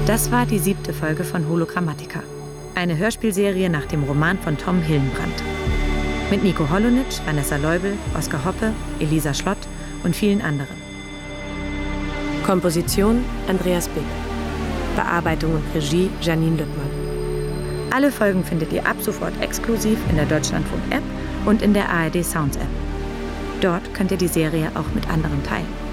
Das war die 7. Folge von Hologrammatica, eine Hörspielserie nach dem Roman von Tom Hillenbrand. Mit Nico Holonitsch, Vanessa Leubel, Oskar Hoppe, Elisa Schlott und vielen anderen. Komposition Andreas Bick. Bearbeitung und Regie Janine Lüttmann. Alle Folgen findet ihr ab sofort exklusiv in der Deutschlandfunk-App und in der ARD Sounds App. Dort könnt ihr die Serie auch mit anderen teilen.